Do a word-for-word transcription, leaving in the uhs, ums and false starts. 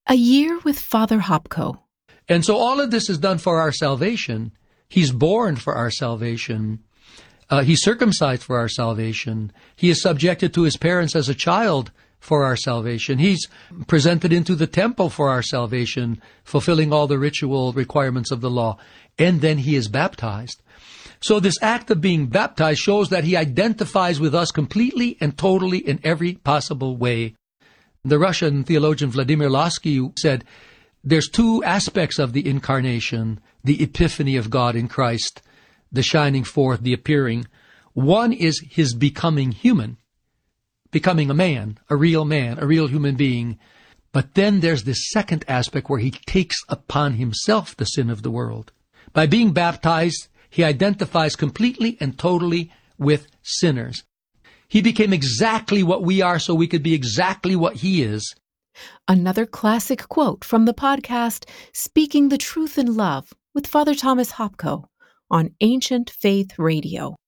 A year with Father Hopko. And so all of this is done for our salvation. He's born for our salvation. Uh, he's circumcised for our salvation. He is subjected to his parents as a child for our salvation. He's presented into the temple for our salvation, fulfilling all the ritual requirements of the law. And then he is baptized. So this act of being baptized shows that he identifies with us completely and totally in every possible way. The Russian theologian Vladimir Lossky said, there's two aspects of the incarnation, the epiphany of God in Christ, the shining forth, the appearing. One is his becoming human, becoming a man, a real man, a real human being. But then there's this second aspect where he takes upon himself the sin of the world. By being baptized, he identifies completely and totally with sinners. He became exactly what we are so we could be exactly what he is. Another classic quote from the podcast, Speaking the Truth in Love with Father Thomas Hopko on Ancient Faith Radio.